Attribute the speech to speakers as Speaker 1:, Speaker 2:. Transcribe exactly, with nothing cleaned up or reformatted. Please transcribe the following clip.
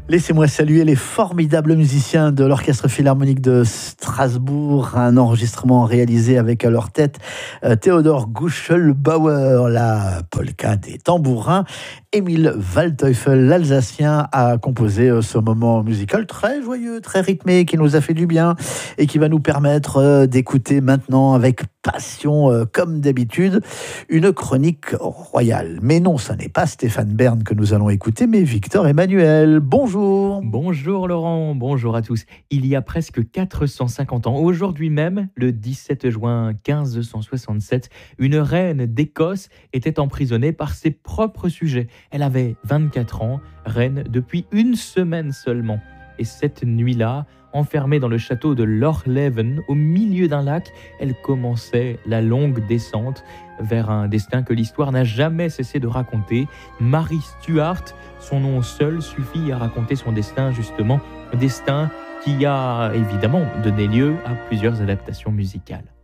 Speaker 1: Laissez-moi saluer les formidables musiciens de l'Orchestre Philharmonique de Strasbourg, un enregistrement réalisé avec à leur tête euh, Theodor Guschelbauer, la polka des tambourins. Émile Waldteufel, l'Alsacien, a composé euh, ce moment musical très joyeux, très rythmé, qui nous a fait du bien et qui va nous permettre euh, d'écouter maintenant avec passion, euh, comme d'habitude, une chronique royale. Mais non, ce n'est pas Stéphane Bern que nous allons écouter, mais Victor Emmanuel. Bonjour.
Speaker 2: Bonjour Laurent, bonjour à tous. Il y a presque quatre cent cinquante ans, aujourd'hui même, le dix-sept juin quinze cent soixante-sept, une reine d'Écosse était emprisonnée par ses propres sujets. Elle avait vingt-quatre ans, reine depuis une semaine seulement. Et cette nuit-là, enfermée dans le château de Lochleven, au milieu d'un lac, elle commençait la longue descente vers un destin que l'histoire n'a jamais cessé de raconter. Mary Stuart, son nom seul suffit à raconter son destin, justement, destin qui a évidemment donné lieu à plusieurs adaptations musicales.